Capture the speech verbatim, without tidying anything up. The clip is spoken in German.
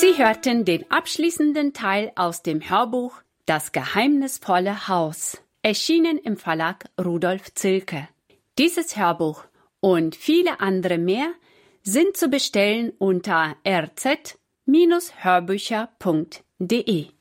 Sie hörten den abschließenden Teil aus dem Hörbuch Das geheimnisvolle Haus, erschienen im Verlag Rudolf Zilke. Dieses Hörbuch und viele andere mehr sind zu bestellen unter r z Bindestrich hörbücher punkt de.